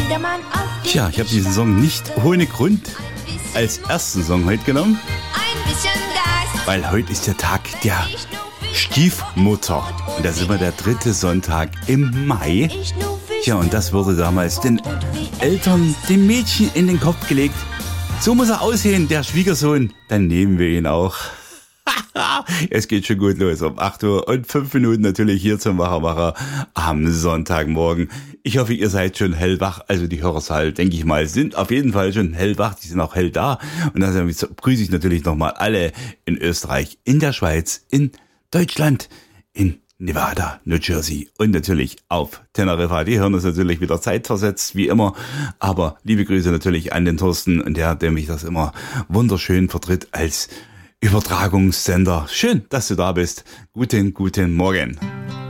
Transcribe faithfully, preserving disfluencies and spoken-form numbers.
Tja, ich habe diesen Song nicht ohne Grund als ersten Song heute genommen, weil heute ist der Tag der Stiefmutter. Und das ist immer der dritte Sonntag im Mai. Tja, und das wurde damals den Eltern, dem Mädchen in den Kopf gelegt. So muss er aussehen, der Schwiegersohn. Dann nehmen wir ihn auch. Es geht schon gut los. Um acht Uhr und fünf Minuten natürlich hier zum Wachermacher am Sonntagmorgen. Ich hoffe, ihr seid schon hellwach. Also die Hörerzahl, denke ich mal, sind auf jeden Fall schon hellwach. Die sind auch hell da. Und dann grüße ich natürlich nochmal alle in Österreich, in der Schweiz, in Deutschland, in Nevada, New Jersey und natürlich auf Teneriffa. Die hören uns natürlich wieder zeitversetzt, wie immer. Aber liebe Grüße natürlich an den Thorsten, der, der mich das immer wunderschön vertritt als Übertragungssender. Schön, dass du da bist. Guten, guten Morgen.